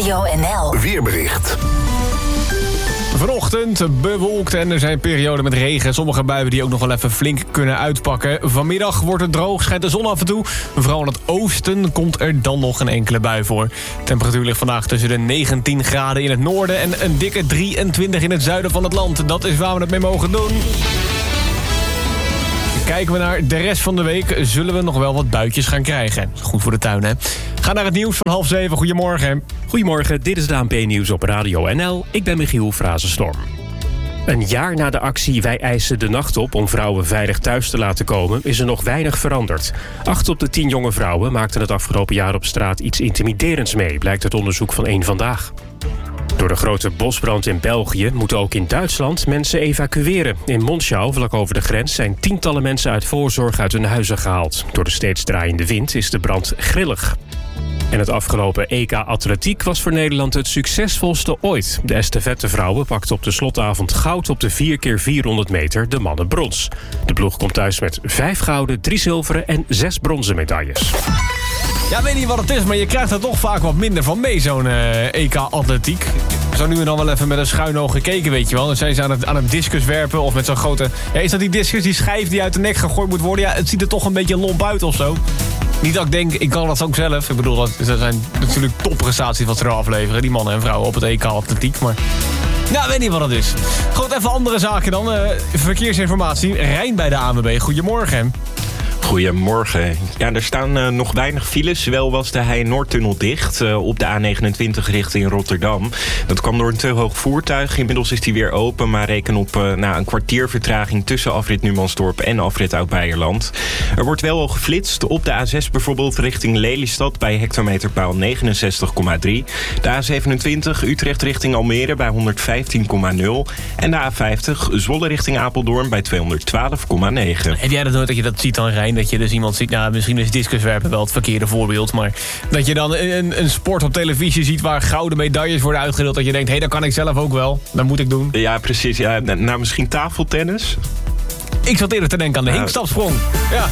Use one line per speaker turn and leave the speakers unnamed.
Radio NL
Weerbericht.
Vanochtend bewolkt en er zijn perioden met regen. Sommige buien die ook nog wel even flink kunnen uitpakken. Vanmiddag wordt het droog, schijnt de zon af en toe. Vooral in het oosten komt er dan nog een enkele bui voor. De temperatuur ligt vandaag tussen de 19 graden in het noorden... en een dikke 23 in het zuiden van het land. Dat is waar we het mee mogen doen. Kijken we naar de rest van de week, zullen we nog wel wat buitjes gaan krijgen. Goed voor de tuin, hè? Ga naar het nieuws van 6:30. Goedemorgen.
Goedemorgen, dit is het ANP-nieuws op Radio NL. Ik ben Michiel Frazenstorm. Een jaar na de actie Wij eisen de nacht op om vrouwen veilig thuis te laten komen... is er nog weinig veranderd. 8 op de 10 jonge vrouwen maakten het afgelopen jaar op straat iets intimiderends mee... blijkt uit onderzoek van Eén Vandaag. Door de grote bosbrand in België moeten ook in Duitsland mensen evacueren. In Monschau, vlak over de grens, zijn tientallen mensen uit voorzorg uit hun huizen gehaald. Door de steeds draaiende wind is de brand grillig. En het afgelopen EK Atletiek was voor Nederland het succesvolste ooit. De estafettevrouwen pakten op de slotavond goud op de 4x400 meter, de mannen brons. De ploeg komt thuis met 5 gouden, 3 zilveren en 6 bronzen medailles.
Ja, weet niet wat het is, maar je krijgt er toch vaak wat minder van mee, zo'n EK Atletiek. Zo nu en dan wel even met een schuin oog gekeken, weet je wel. Dan zijn ze aan het discus werpen of met zo'n grote... Ja, is dat die discus, die schijf die uit de nek gegooid moet worden? Ja, het ziet er toch een beetje lomp uit of zo. Niet dat ik denk, ik kan dat ook zelf. Ik bedoel, dat zijn natuurlijk topprestaties wat ze er afleveren. Die mannen en vrouwen op het EK Atletiek, maar... Nou, weet niet wat het is. Goed, even andere zaken dan. Verkeersinformatie. Rijn bij de ANWB. Goedemorgen.
Goedemorgen. Ja, er staan nog weinig files. Wel was de Heijn-Noordtunnel dicht op de A29 richting Rotterdam. Dat kwam door een te hoog voertuig. Inmiddels is die weer open, maar reken op een kwartier vertraging... tussen afrit Numansdorp en afrit Oud-Beijerland. Er wordt wel al geflitst. Op de A6 bijvoorbeeld richting Lelystad bij hectometerpaal 69,3. De A27 Utrecht richting Almere bij 115,0. En de A50 Zwolle richting Apeldoorn bij 212,9.
Heb jij dat nooit dat je dat ziet dan, Rijn? Dat je dus iemand ziet, nou misschien is discuswerpen wel het verkeerde voorbeeld... maar dat je dan een sport op televisie ziet waar gouden medailles worden uitgedeeld... dat je denkt, hé, dat kan ik zelf ook wel, dat moet ik doen.
Ja, precies. Ja. Nou, misschien tafeltennis?
Ik zat eerder te denken aan de hinkstapsprong. Ja.